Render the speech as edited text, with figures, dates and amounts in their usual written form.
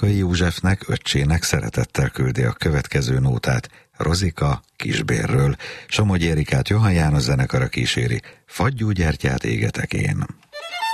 Jászkai Józsefnek, öccsének szeretettel küldi a következő nótát. Rozika Kisbérről. Somogyi Erikát Johann János zenekara kíséri. Fagyú gyertyát égetek én.